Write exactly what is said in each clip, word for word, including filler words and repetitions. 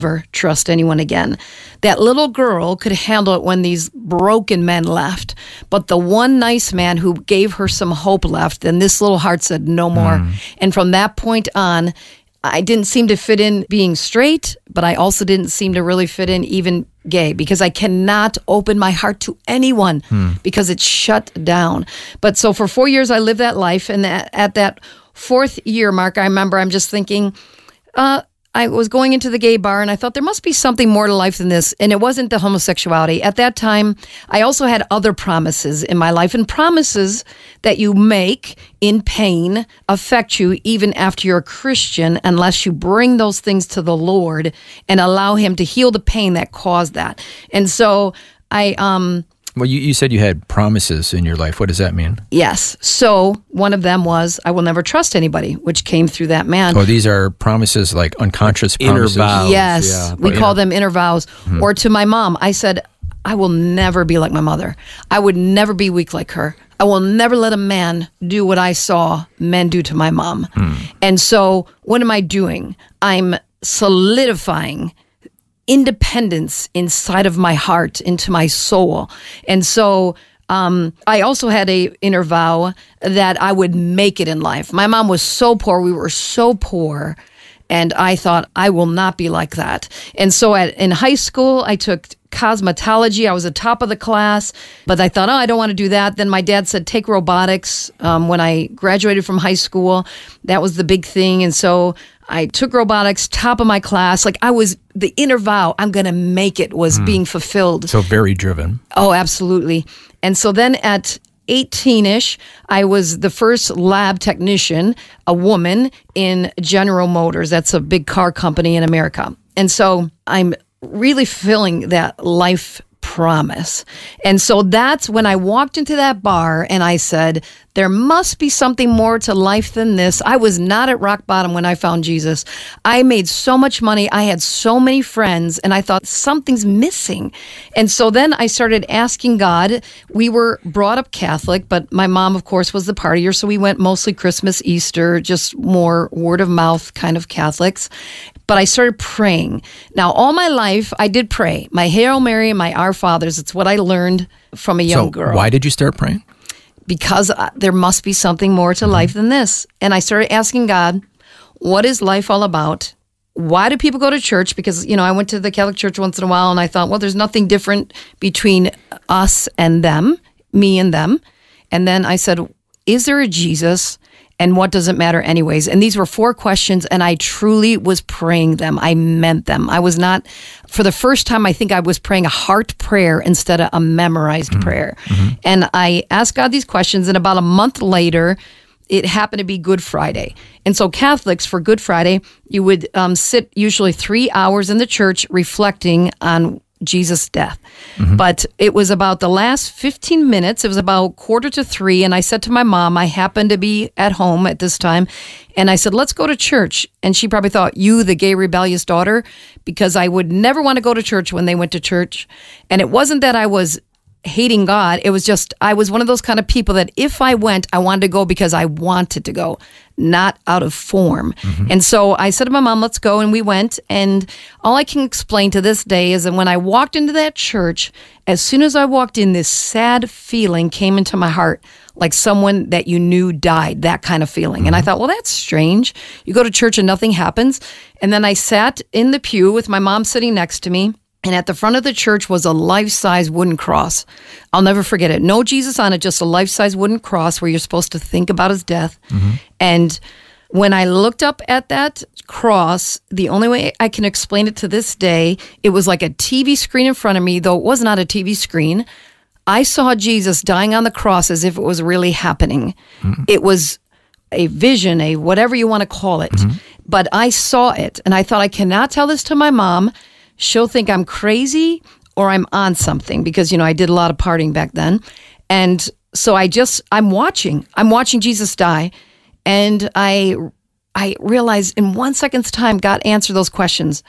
never trust anyone again. That little girl could handle it when these broken men left. But the one nice man who gave her some hope left, then this little heart said, no more. Mm. And from that point on, I didn't seem to fit in being straight, but I also didn't seem to really fit in even gay, because I cannot open my heart to anyone hmm. because it's shut down. But so for four years, I lived that life. And that, at that fourth year mark, I remember I'm just thinking, uh, I was going into the gay bar and I thought there must be something more to life than this. And it wasn't the homosexuality. At that time, I also had other promises in my life, and promises that you make in pain affect you even after you're a Christian, unless you bring those things to the Lord and allow him to heal the pain that caused that. And so I, um, Well, you, you said you had promises in your life. What does that mean? Yes. So one of them was, I will never trust anybody, which came through that man. Oh, these are promises, like unconscious inner promises? vows. Yes. Yeah, we call them inner vows. Mm-hmm. Or to my mom, I said, I will never be like my mother. I would never be weak like her. I will never let a man do what I saw men do to my mom. Mm. And so what am I doing? I'm solidifying independence inside of my heart, into my soul. And so um, I also had a inner vow that I would make it in life. My mom was so poor. We were so poor. And I thought, I will not be like that. And so at, in high school, I took cosmetology. I was the top of the class, but I thought, oh, I don't want to do that. Then my dad said, take robotics. Um, when I graduated from high school, that was the big thing. And so I took robotics, top of my class. Like I was, the inner vow, I'm going to make it, was mm. being fulfilled. So very driven. Oh, absolutely. And so then at eighteen-ish, I was the first lab technician, a woman, in General Motors. That's a big car company in America. And so I'm really fulfilling that life promise. And so that's when I walked into that bar and I said, there must be something more to life than this. I was not at rock bottom when I found Jesus. I made so much money. I had so many friends, and I thought something's missing. And so then I started asking God. We were brought up Catholic, but my mom, of course, was the partier. So we went mostly Christmas, Easter, just more word of mouth kind of Catholics. But I started praying. Now, all my life, I did pray. My Hail Mary and my Our Fathers. It's what I learned from a young so girl. Why did you start praying? Because uh, there must be something more to mm-hmm. life than this. And I started asking God, what is life all about? Why do people go to church? Because, you know, I went to the Catholic Church once in a while and I thought, well, there's nothing different between us and them, me and them. And then I said, is there a Jesus? And what does it matter anyways? And these were four questions, and I truly was praying them. I meant them. I was not, for the first time, I think I was praying a heart prayer instead of a memorized mm-hmm. prayer. Mm-hmm. And I asked God these questions, and about a month later, it happened to be Good Friday. And so Catholics, for Good Friday, you would um, sit usually three hours in the church reflecting on Jesus' death. Mm-hmm. But it was about the last fifteen minutes. It was about quarter to three. And I said to my mom, I happened to be at home at this time. And I said, let's go to church. And she probably thought, you, the gay rebellious daughter, because I would never want to go to church when they went to church. And it wasn't that I was hating God. It was just, I was one of those kind of people that if I went, I wanted to go because I wanted to go, not out of form. Mm-hmm. And so I said to my mom, let's go. And we went. And all I can explain to this day is that when I walked into that church, as soon as I walked in, this sad feeling came into my heart, like someone that you knew died, that kind of feeling. Mm-hmm. And I thought, well, that's strange. You go to church and nothing happens. And then I sat in the pew with my mom sitting next to me. And at the front of the church was a life-size wooden cross. I'll never forget it. No Jesus on it, just a life-size wooden cross where you're supposed to think about his death. Mm-hmm. And when I looked up at that cross, the only way I can explain it to this day, it was like a T V screen in front of me, though it was not a T V screen. I saw Jesus dying on the cross as if it was really happening. Mm-hmm. It was a vision, a whatever you want to call it. Mm-hmm. But I saw it, and I thought, I cannot tell this to my mom. She'll think I'm crazy or I'm on something because, you know, I did a lot of partying back then. And so I just, I'm watching, I'm watching Jesus die. And I, I realized in one second's time, God answered those questions.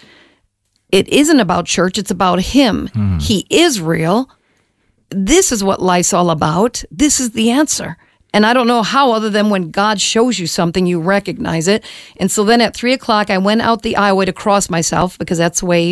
It isn't about church. It's about him. Mm. He is real. This is what life's all about. This is the answer. And I don't know how, other than when God shows you something, you recognize it. And so then at three o'clock, I went out the aisleway to cross myself, because that's the way